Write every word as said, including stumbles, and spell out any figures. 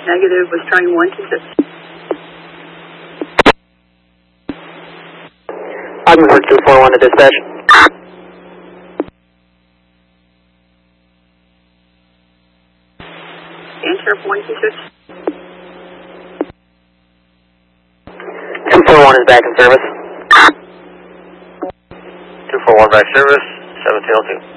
Negative, was trying one two six. I'm for two four one to dispatch. Answer for one two six. two four one is back in service. two four one back service, seventeen oh two.